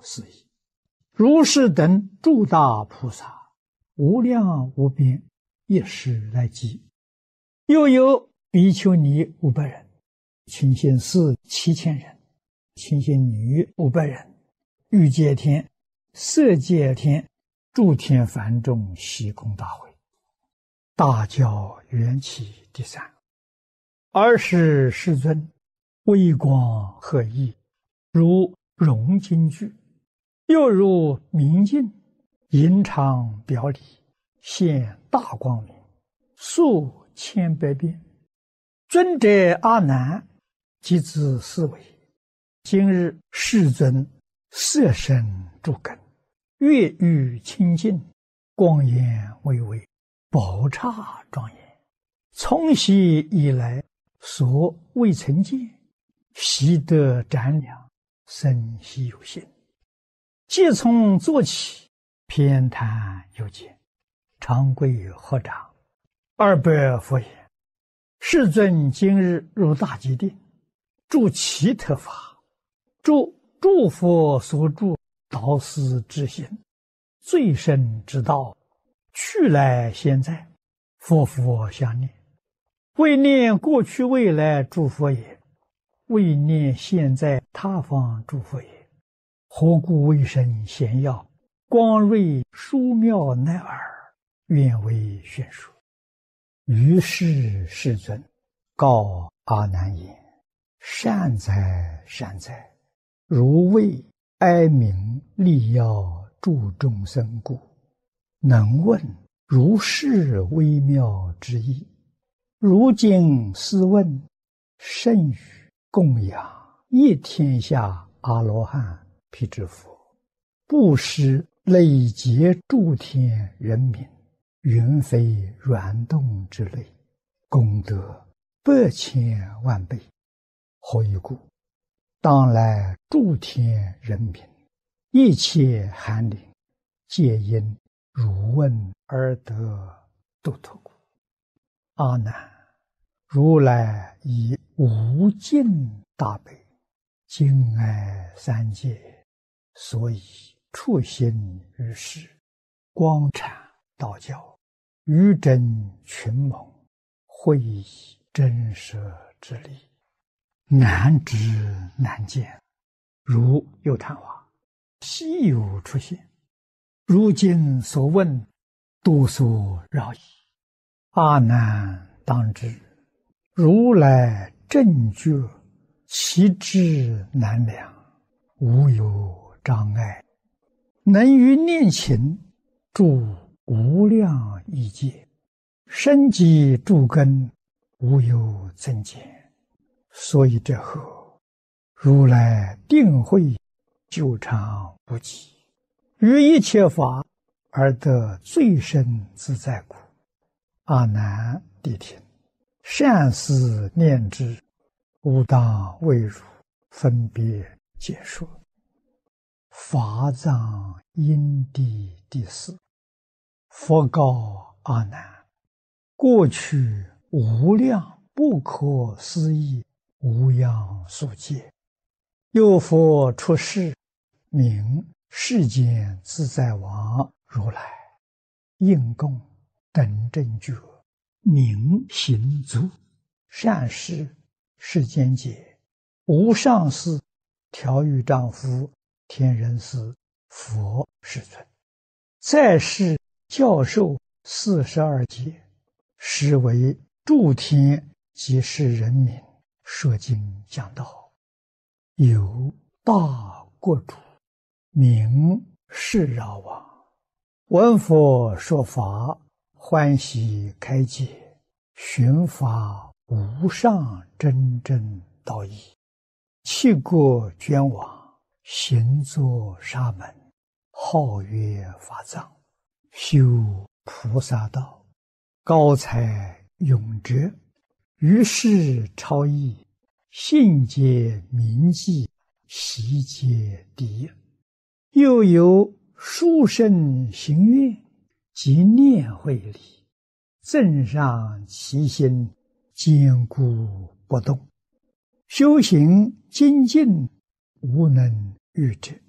思议。如是等诸大菩萨，无量无边，一时来集。又有比丘尼500人，清心寺7000人，清心女500人，欲界天、色界天、诸天梵众悉空大会。大教缘起第3。尔时世尊微光和熠，如融金具，又如明镜，银常表里，现大光明，数千百遍。尊者阿难即自思维：今日世尊色身诸根，月欲清净，光颜巍巍，宝刹庄严。从昔以来，所未曾见，习得瞻量，生希有心。即从坐起，偏袒有见，长跪合掌，200佛言：世尊今日入大吉定，住其特法，诸佛所住导师之心，最深之道，去来现在，佛相念。为念过去未来诸佛也，为念现在他方诸佛也。何故为身显耀，光瑞殊妙乃尔，愿为宣说。于是世尊告阿难言：善哉善哉，如为哀悯利要助众生故，能问如是微妙之意。如今斯问，甚于供养一天下阿罗汉辟支佛，布施累劫诸天人民，云非软动之类，功德100千万倍。何以故？当来诸天人民，一切寒灵，皆因汝问而得度脱故。阿难，如来以无尽大悲，敬爱三界，所以处心于世，光阐道教，于真群蒙，会以真实之力，难知难见，如有昙花，稀有出现。如今所问，多所扰矣。阿难当知，如来正觉，其智难量，无有障碍，能于念勤，住无量异界，深积诸根，无有增减。所以这后，如来定慧久长不极，于一切法而得最深自在故。阿难谛听，善思念之，吾当为汝分别解说。法藏因地第4。佛告阿难：过去无量不可思议无量数劫，有佛出世，名世间自在王如来，应供等正觉，明行足，善事世间解，无上士、调御丈夫、天人师、佛世尊，在世教授42劫，实为诸天及世人民说经讲道。有大国主，名释饶王，闻佛说法，欢喜开解，寻法无上真正道义，弃国捐往，行作沙门，号曰法藏，修菩萨道，高才永哲，于是超逸，信解明记，习解第一。又有殊胜行愿及念慧力，正上其心，坚固不动，修行精进，无能逾者。